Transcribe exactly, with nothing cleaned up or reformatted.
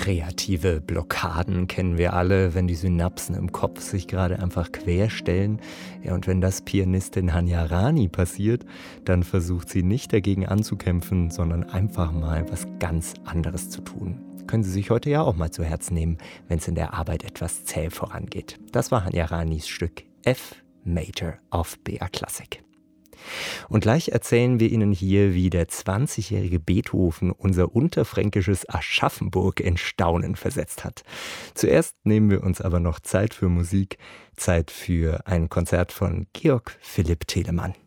Kreative Blockaden kennen wir alle, wenn die Synapsen im Kopf sich gerade einfach querstellen. Ja, und wenn das Pianistin Hanya Rani passiert, dann versucht sie nicht dagegen anzukämpfen, sondern einfach mal was ganz anderes zu tun. Können Sie sich heute ja auch mal zu Herzen nehmen, wenn es in der Arbeit etwas zäh vorangeht. Das war Hanya Ranis Stück F Major auf B A Klassik. Und gleich erzählen wir Ihnen hier, wie der zwanzigjährige Beethoven unser unterfränkisches Aschaffenburg in Staunen versetzt hat. Zuerst nehmen wir uns aber noch Zeit für Musik, Zeit für ein Konzert von Georg Philipp Telemann.